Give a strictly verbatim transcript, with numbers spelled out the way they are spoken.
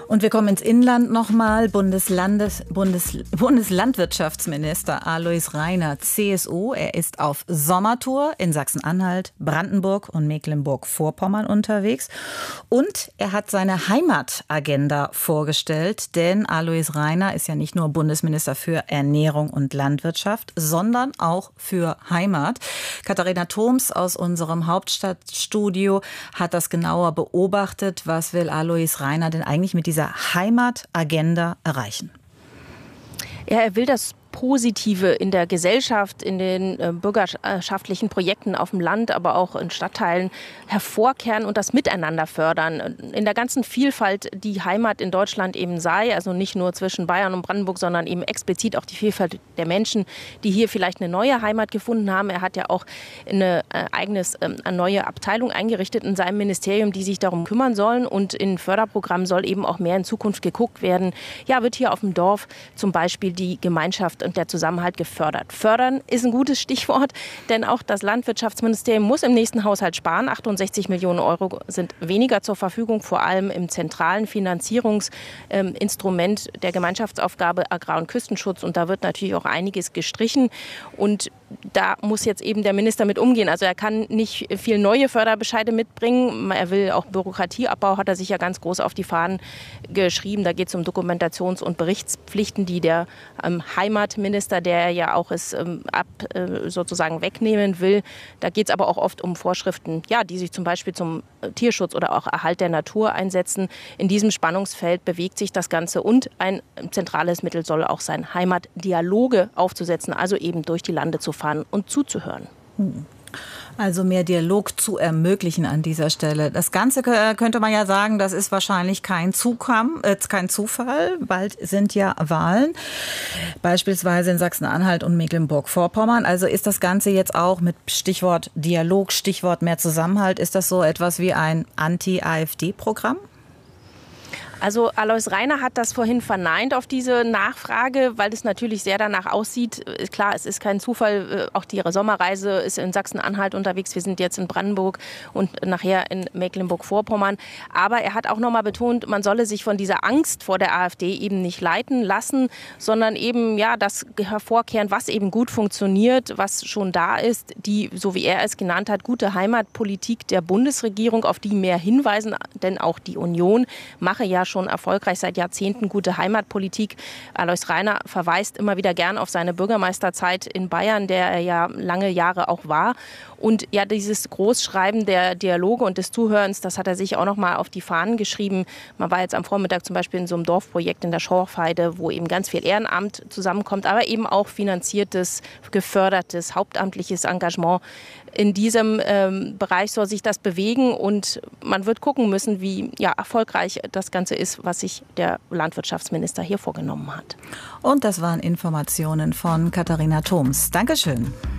Und wir kommen ins Inland nochmal. Bundeslandes, Bundes, Bundeslandwirtschaftsminister Alois Rainer, C S U. Er ist auf Sommertour in Sachsen-Anhalt, Brandenburg und Mecklenburg-Vorpommern unterwegs. Und er hat seine Heimatagenda vorgestellt. Denn Alois Rainer ist ja nicht nur Bundesminister für Ernährung und Landwirtschaft, sondern auch für Heimat. Katharina Thoms aus unserem Hauptstadtstudio hat das genauer beobachtet. Was will Alois Rainer denn eigentlich mit dieser Heimatagenda erreichen? Ja, er will das Positive in der Gesellschaft, in den äh, bürgerschaftlichen Projekten auf dem Land, aber auch in Stadtteilen hervorkehren und das Miteinander fördern. In der ganzen Vielfalt, die Heimat in Deutschland eben sei, also nicht nur zwischen Bayern und Brandenburg, sondern eben explizit auch die Vielfalt der Menschen, die hier vielleicht eine neue Heimat gefunden haben. Er hat ja auch eine äh, eigenes, äh, eine neue Abteilung eingerichtet in seinem Ministerium, die sich darum kümmern sollen. Und in Förderprogrammen soll eben auch mehr in Zukunft geguckt werden. Ja, wird hier auf dem Dorf zum Beispiel die Gemeinschaft und der Zusammenhalt gefördert. Fördern ist ein gutes Stichwort, denn auch das Landwirtschaftsministerium muss im nächsten Haushalt sparen. achtundsechzig Millionen Euro sind weniger zur Verfügung, vor allem im zentralen Finanzierungsinstrument der Gemeinschaftsaufgabe Agrar- und Küstenschutz. Und da wird natürlich auch einiges gestrichen. Und da muss jetzt eben der Minister mit umgehen. Also er kann nicht viel neue Förderbescheide mitbringen. Er will auch Bürokratieabbau, hat er sich ja ganz groß auf die Fahnen geschrieben. Da geht es um Dokumentations- und Berichtspflichten, die der ähm, Heimatminister, der ja auch es ähm, ab äh, sozusagen wegnehmen will. Da geht es aber auch oft um Vorschriften, ja, die sich zum Beispiel zum Tierschutz oder auch Erhalt der Natur einsetzen. In diesem Spannungsfeld bewegt sich das Ganze und ein zentrales Mittel soll auch sein, Heimatdialoge aufzusetzen, also eben durch die Lande zu fahren und zuzuhören. Also mehr Dialog zu ermöglichen an dieser Stelle. Das Ganze könnte man ja sagen, das ist wahrscheinlich kein, Zukam, äh, kein Zufall. Bald sind ja Wahlen, beispielsweise in Sachsen-Anhalt und Mecklenburg-Vorpommern. Also ist das Ganze jetzt auch mit Stichwort Dialog, Stichwort mehr Zusammenhalt, ist das so etwas wie ein Anti-AfD-Programm? Also Alois Rainer hat das vorhin verneint auf diese Nachfrage, weil es natürlich sehr danach aussieht. Klar, es ist kein Zufall, auch die Sommerreise ist in Sachsen-Anhalt unterwegs. Wir sind jetzt in Brandenburg und nachher in Mecklenburg-Vorpommern. Aber er hat auch noch mal betont, man solle sich von dieser Angst vor der AfD eben nicht leiten lassen, sondern eben ja das hervorkehren, was eben gut funktioniert, was schon da ist. Die, so wie er es genannt hat, gute Heimatpolitik der Bundesregierung, auf die mehr hinweisen, denn auch die Union mache ja schon erfolgreich seit Jahrzehnten gute Heimatpolitik. Alois Rainer verweist immer wieder gern auf seine Bürgermeisterzeit in Bayern, der er ja lange Jahre auch war. Und ja, dieses Großschreiben der Dialoge und des Zuhörens, das hat er sich auch noch mal auf die Fahnen geschrieben. Man war jetzt am Vormittag zum Beispiel in so einem Dorfprojekt in der Schorfheide, wo eben ganz viel Ehrenamt zusammenkommt, aber eben auch finanziertes, gefördertes, hauptamtliches Engagement. In diesem ähm, Bereich soll sich das bewegen und man wird gucken müssen, wie ja, erfolgreich das Ganze ist, was sich der Landwirtschaftsminister hier vorgenommen hat. Und das waren Informationen von Katharina Thoms. Dankeschön.